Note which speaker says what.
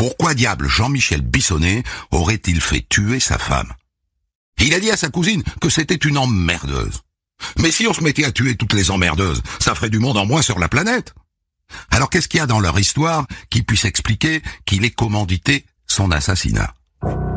Speaker 1: Pourquoi diable Jean-Michel Bissonnet aurait-il fait tuer sa femme? Il a dit à sa cousine que c'était une emmerdeuse. Mais si on se mettait à tuer toutes les emmerdeuses, ça ferait du monde en moins sur la planète. Alors qu'est-ce qu'il y a dans leur histoire qui puisse expliquer qu'il ait commandité son assassinat?